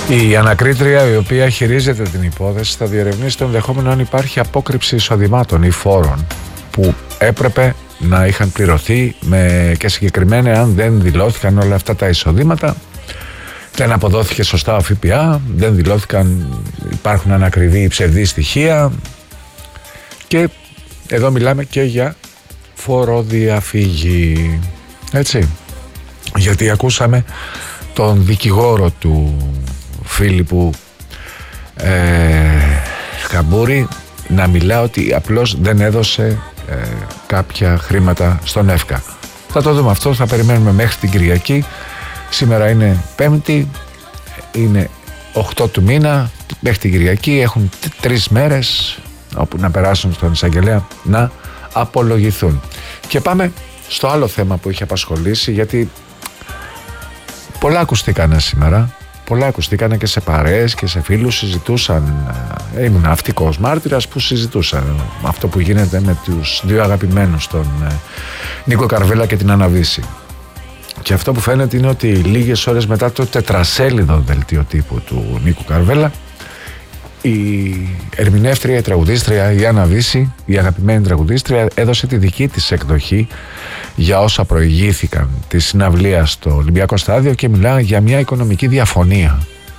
Η ανακρίτρια, η οποία χειρίζεται την υπόθεση, θα διερευνήσει το ενδεχόμενο αν υπάρχει απόκρυψη εισοδημάτων ή φόρων που έπρεπε να είχαν πληρωθεί και συγκεκριμένα αν δεν δηλώθηκαν όλα αυτά τα εισοδήματα, δεν αποδόθηκε σωστά ο ΦΠΑ, δεν δηλώθηκαν, υπάρχουν ανακριβή ή ψευδή στοιχεία, και εδώ μιλάμε και για φοροδιαφύγη, έτσι, γιατί ακούσαμε τον δικηγόρο του Φίλιππου Καμπούρη να μιλά ότι απλώς δεν έδωσε κάποια χρήματα στον ΕΦΚΑ. Θα το δούμε αυτό, θα περιμένουμε μέχρι την Κυριακή. Σήμερα είναι Πέμπτη, είναι 8 του μήνα, μέχρι την Κυριακή έχουν 3 μέρες όπου να περάσουν στον εισαγγελέα να απολογηθούν. Και πάμε στο άλλο θέμα που είχε απασχολήσει, γιατί πολλά ακουστήκανε σήμερα, πολλά ακουστήκανε και σε παρέες και σε φίλους, συζητούσαν, ήμουν ναυτικός μάρτυρας που συζητούσαν αυτό που γίνεται με τους δύο αγαπημένους, τον Νίκο Καρβέλα και την Άννα Βύση. Και αυτό που φαίνεται είναι ότι λίγες ώρες μετά το τετρασέλιδο δελτίο τύπου του Νίκου Καρβέλα, η ερμηνεύτρια, η τραγουδίστρια, η Άννα Βύση, η αγαπημένη τραγουδίστρια, έδωσε τη δική της εκδοχή για όσα προηγήθηκαν τη συναυλία στο Ολυμπιακό Στάδιο και μιλά για μια οικονομική διαφωνία,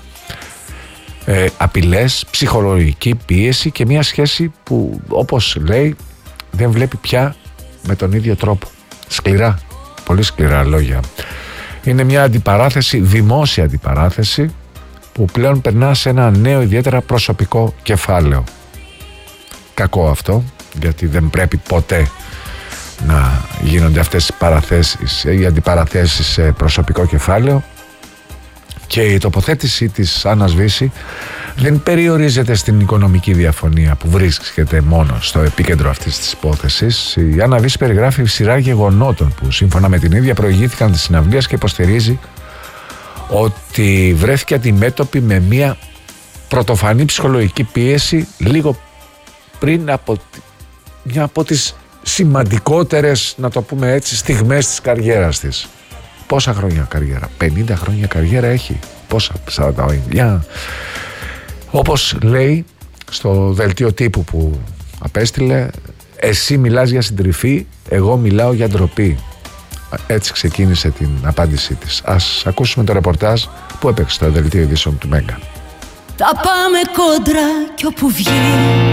απειλές, ψυχολογική πίεση και μια σχέση που, όπως λέει, δεν βλέπει πια με τον ίδιο τρόπο. Σκληρά, πολύ σκληρά λόγια. Είναι μια αντιπαράθεση, δημόσια αντιπαράθεση, που πλέον περνά σε ένα νέο ιδιαίτερα προσωπικό κεφάλαιο. Κακό αυτό, γιατί δεν πρέπει ποτέ να γίνονται αυτές οι παραθέσεις ή αντιπαραθέσεις σε προσωπικό κεφάλαιο. Και η τοποθέτηση της Άννας Βύση δεν περιορίζεται στην οικονομική διαφωνία που βρίσκεται μόνο στο επίκεντρο αυτής της υπόθεσης. Η Άννα Βύση περιγράφει σειρά γεγονότων που σύμφωνα με την ίδια προηγήθηκαν της συναυλίας και υποστηρίζει ότι βρέθηκε αντιμέτωπη με μια πρωτοφανή ψυχολογική πίεση λίγο πριν από μια από τις σημαντικότερες, να το πούμε έτσι, στιγμές της καριέρας της. Πόσα χρόνια καριέρα? 50 χρόνια καριέρα έχει. Πόσα? 49. Όπως λέει στο δελτίο τύπου που απέστειλε, εσύ μιλάς για συντριβή, εγώ μιλάω για ντροπή. Έτσι ξεκίνησε την απάντησή της. Ας ακούσουμε το ρεπορτάζ που έπαιξε στο δελτίο ειδήσεων του Μέγκα. Θα πάμε κόντρα κι όπου βγει.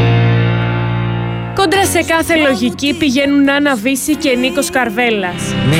Κόντρα σε κάθε λογική πηγαίνουν Άννα Βύση και Νίκος Καρβέλας.